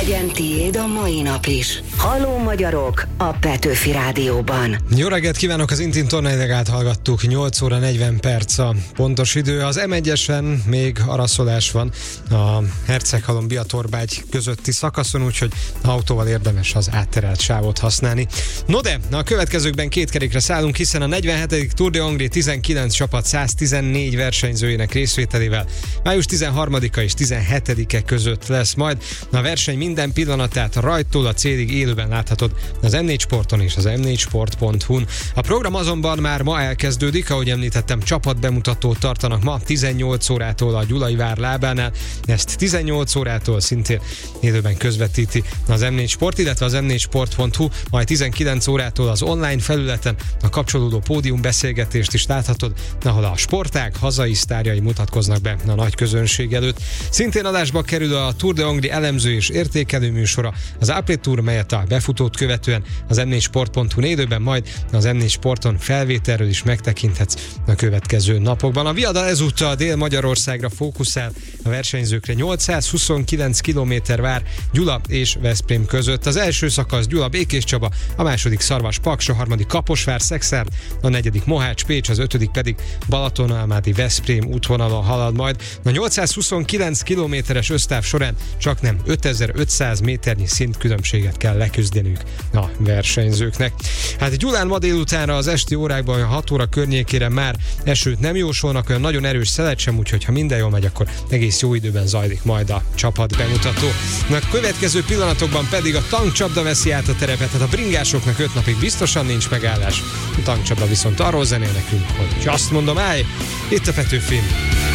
Legyen tiéd a mai nap is. Halló magyarok a Petőfi Rádióban. Jó reggelt kívánok, az Intin tornaidegát hallgattuk, 8 óra 40 perc a pontos idő. Az M1-esen még araszolás van a Herceghalom-Biatorbágy közötti szakaszon, úgyhogy autóval érdemes az átterelt sávot használni. No de, a következőkben két kerékre szállunk, hiszen a 47. Tour de Hongrie 19 csapat 114 versenyzőjének részvételével május 13-a és 17-e között lesz majd. A verseny minden pillanatát rajttól a célig élőben láthatod az M4 Sporton és az m4sport.hu-n. A program azonban már ma elkezdődik, ahogy említettem, csapatbemutatót tartanak ma 18 órától a Gyulai vár lábánál. Ezt 18 órától szintén élőben közvetíti az M4 Sport, illetve az m4sport.hu, majd 19 órától az online felületen a kapcsolódó pódium beszélgetést is láthatod, ahol a sportág hazai sztárjai mutatkoznak be a nagy közönség előtt. Szintén adásba kerül a Tour de Hongrie elemző és értékelő műsora, az Après Tour, melyet a befutót követően az m4sport.hu élőben, majd az M4 Sporton felvételről is megtekinthetsz a következő napokban. A Viada ezúttal Dél-Magyarországra fókuszál, a versenyzőkre 829 km vár Gyula és Veszprém között. Az első szakasz Gyula-Békéscsaba, a második Szarvas-Paks, a harmadik Kaposvár-Szekszárd, a negyedik Mohács-Pécs, az ötödik pedig Balatonalmádi-Veszprém útvonalon halad majd. A 829 kilométeres össztáv során csaknem 5500 méternyi szintkülönbséget kell leküzdeniük a versenyzőknek. Hát Gyulán ma délutánra az esti órákban, a 6 óra környékére már esőt nem jósolnak, olyan nagyon erős szelet sem, úgyhogy ha minden jól megy, akkor egész jó időben zajlik majd a csapat bemutató. A következő pillanatokban pedig a tankcsapda veszi át a terepet, tehát a bringásoknak 5 napig biztosan nincs megállás. A tankcsapda viszont arról zenél nekünk, hogy azt mondom, állj, itt a Petőfin.